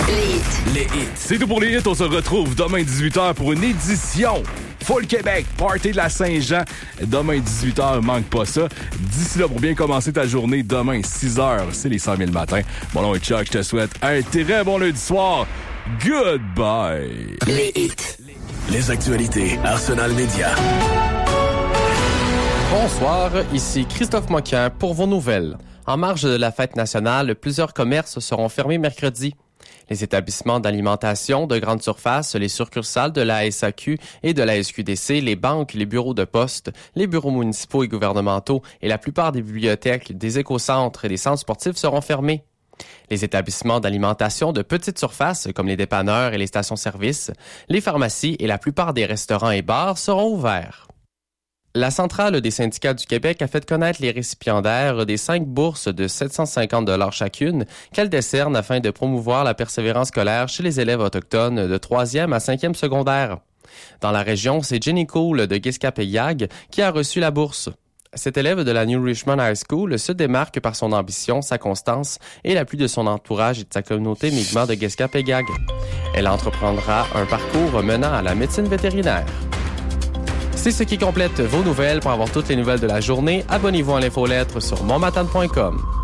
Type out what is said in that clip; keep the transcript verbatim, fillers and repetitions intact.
Les hits. Les hits. C'est tout pour les hits. On se retrouve demain dix-huit heures pour une édition Full Québec, Party de la Saint-Jean. Demain dix-huit heures, manque pas ça. D'ici là, pour bien commencer ta journée, demain six heures, c'est les cent mille matins. Mon nom est Chuck, je te souhaite un très bon lundi soir. Goodbye. Les hits. Les actualités Arsenal Média. Bonsoir, ici Christophe Moquin pour vos nouvelles. En marge de la fête nationale, plusieurs commerces seront fermés mercredi. Les établissements d'alimentation de grande surface, les succursales de la S A Q et de la S Q D C, les banques, les bureaux de poste, les bureaux municipaux et gouvernementaux et la plupart des bibliothèques, des écocentres et des centres sportifs seront fermés. Les établissements d'alimentation de petite surface, comme les dépanneurs et les stations-service, les pharmacies et la plupart des restaurants et bars seront ouverts. La Centrale des syndicats du Québec a fait connaître les récipiendaires des cinq bourses de sept cent cinquante dollars chacune qu'elle décerne afin de promouvoir la persévérance scolaire chez les élèves autochtones de troisième à cinquième secondaire. Dans la région, c'est Jenny Cole de Guiscapéguag qui a reçu la bourse. Cet élève de la New Richmond High School se démarque par son ambition, sa constance et l'appui de son entourage et de sa communauté Mi'kmaq de Guiscapéguag. Elle entreprendra un parcours menant à la médecine vétérinaire. C'est ce qui complète vos nouvelles. Pour avoir toutes les nouvelles de la journée, abonnez-vous à l'infolettre sur montmatane point com.